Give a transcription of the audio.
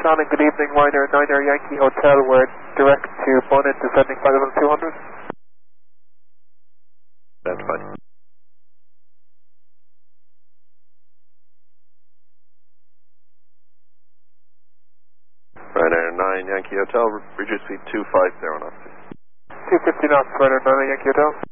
on and good evening, Ryder 9 Air Yankee Hotel. We're direct to Bonin, descending 5,200. That's fine. Ryder 9 Yankee Hotel, reduce speed 250 knots. 250 knots, Ryder 9 Yankee Hotel.